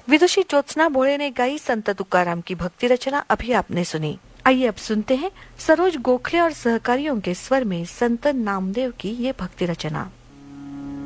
विदुषी ज्योत्सना भोळे ने गाई संत तुकाराम की भक्ति रचना, अभी आपने सुनी। आइए अब सुनते हैं सरोज गोखले और सहकारियों के स्वर में संत नामदेव की ये भक्ति रचना।